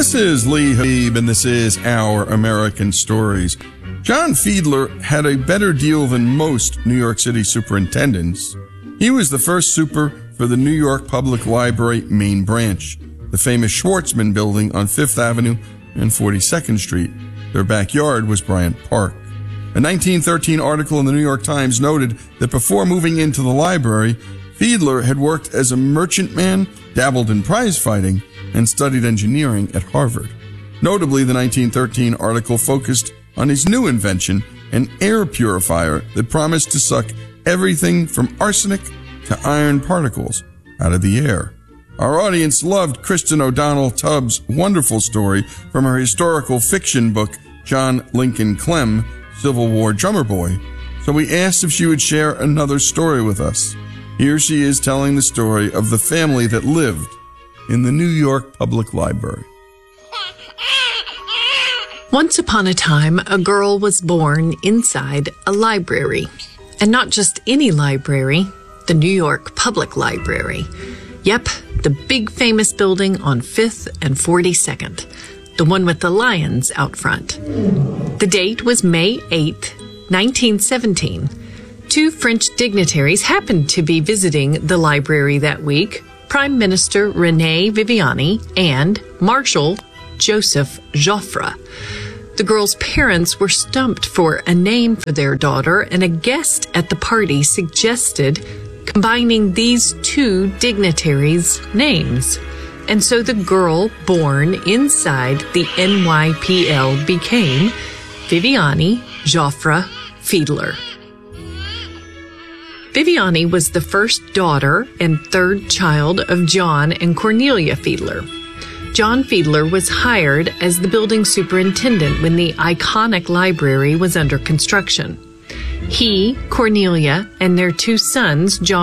This is Lee Habib, and this is Our American Stories. John Fiedler had a better deal than most New York City superintendents. He was the first super for the New York Public Library main branch, the famous Schwartzman Building on 5th Avenue and 42nd Street. Their backyard was Bryant Park. A 1913 article in the New York Times noted that before moving into the library, Fiedler had worked as a merchantman, dabbled in prize fighting, and studied engineering at Harvard. Notably, the 1913 article focused on his new invention, an air purifier that promised to suck everything from arsenic to iron particles out of the air. Our audience loved Kristen O'Donnell Tubbs' wonderful story from her historical fiction book, John Lincoln Clem, Civil War Drummer Boy, so we asked if she would share another story with us. Here she is telling the story of the family that lived in the New York Public Library. Once upon a time, a girl was born inside a library. And not just any library, the New York Public Library. Yep, the big famous building on 5th and 42nd. The one with the lions out front. The date was May 8, 1917. Two French dignitaries happened to be visiting the library that week, Prime Minister René Viviani and Marshal Joseph Joffre. The girl's parents were stumped for a name for their daughter, and a guest at the party suggested combining these two dignitaries' names. And so the girl born inside the NYPL became Viviani Joffre Fiedler. Viviani was the first daughter and third child of John and Cornelia Fiedler. John Fiedler was hired as the building superintendent when the iconic library was under construction. He, Cornelia, and their two sons, John